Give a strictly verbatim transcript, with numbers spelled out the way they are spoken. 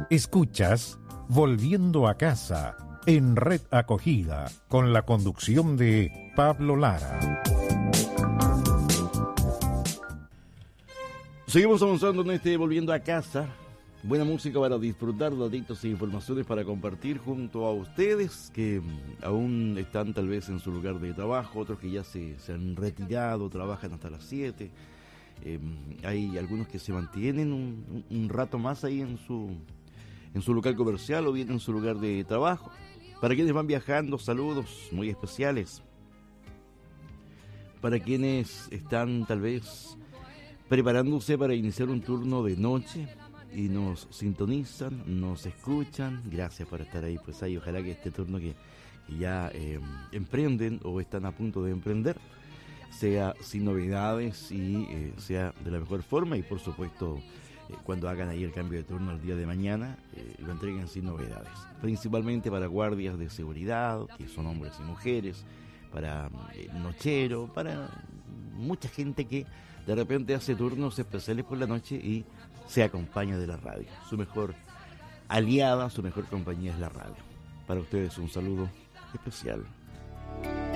Escuchas Volviendo a Casa en Red Acogida con la conducción de Pablo Lara. Seguimos avanzando en este Volviendo a Casa. Buena música para disfrutar, datitos e informaciones para compartir junto a ustedes que aún están tal vez en su lugar de trabajo, otros que ya se, se han retirado, trabajan hasta las siete. Eh, hay algunos que se mantienen un, un rato más ahí en su, en su local comercial o bien en su lugar de trabajo. Para quienes van viajando, saludos muy especiales. Para quienes están tal vez preparándose para iniciar un turno de noche y nos sintonizan, nos escuchan, gracias por estar ahí, pues ahí ojalá que este turno que, que ya eh, emprenden o están a punto de emprender sea sin novedades y eh, sea de la mejor forma, y por supuesto eh, cuando hagan ahí el cambio de turno el día de mañana eh, lo entreguen sin novedades, principalmente para guardias de seguridad que son hombres y mujeres, para eh, nochero, para mucha gente que de repente hace turnos especiales por la noche y se acompaña de la radio. Su mejor aliada, su mejor compañía es la radio. Para ustedes un saludo especial.